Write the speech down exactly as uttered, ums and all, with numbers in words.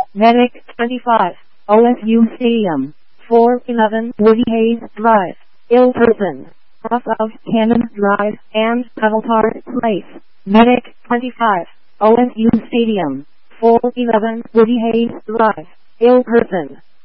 Medic twenty-five, O S U Stadium, four eleven Woody Hayes Drive, Ilperton, off of Cannon Drive and Puddlepart Place. Medic twenty-five, O S U Stadium, four eleven Woody Hayes Drive, Ilperton.